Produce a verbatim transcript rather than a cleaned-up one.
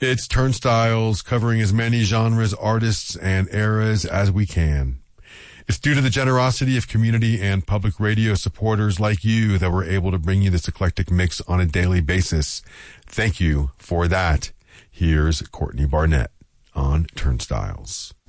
It's Turnstiles, covering as many genres, artists, and eras as we can. It's due to the generosity of community and public radio supporters like you that we're able to bring you this eclectic mix on a daily basis. Thank you for that. Here's Courtney Barnett on Turnstiles.